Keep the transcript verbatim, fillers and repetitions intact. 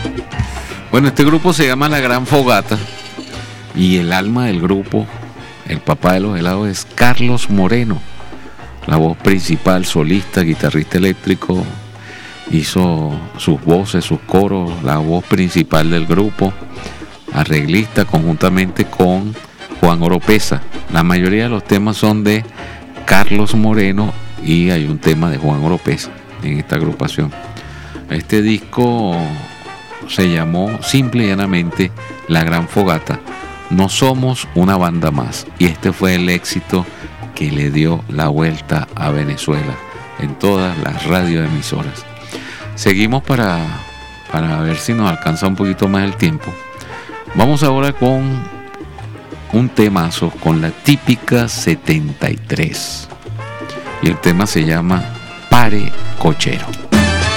Bueno, este grupo se llama La Gran Fogata y el alma del grupo, el papá de los helados, es Carlos Moreno, la voz principal, solista, guitarrista eléctrico, hizo sus voces, sus coros, la voz principal del grupo, arreglista conjuntamente con Juan Oropesa. La mayoría de los temas son de Carlos Moreno y hay un tema de Juan Oropesa en esta agrupación. Este disco se llamó simple y llanamente La Gran Fogata. No somos una banda más. Y este fue el éxito que le dio la vuelta a Venezuela en todas las radioemisoras. Seguimos para, para ver si nos alcanza un poquito más el tiempo. Vamos ahora con un temazo, con la típica setenta y tres. Y el tema se llama Pare Cochero.